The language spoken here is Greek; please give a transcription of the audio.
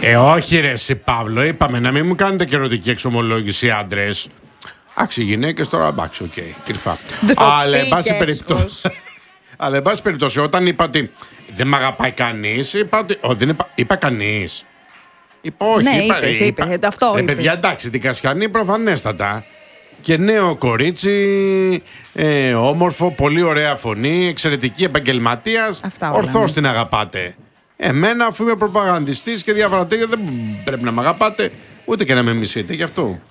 Όχι ρε εσύ Παύλο, είπαμε να μην μου κάνετε και ερωτική εξομολόγηση άντρες. Άξι, γυναίκες τώρα, εντάξει, οκ, κρυφά. Αλλά εν πάση περιπτώσει, όταν είπα ότι δεν μ' αγαπάει κανείς, είπα ότι. Δεν είπα κανείς. Είπα όχι. Ναι, είπα. Αυτό είπες. Παιδιά, εντάξει, την Κασιανή προφανέστατα. Και νέο κορίτσι, όμορφο, πολύ ωραία φωνή, εξαιρετική επαγγελματίας. Ορθώς την αγαπάτε. Εμένα, αφού είμαι προπαγανδιστής και διάφορα τέτοια, δεν πρέπει να μ' αγαπάτε, ούτε και να με μισείτε γι' αυτό.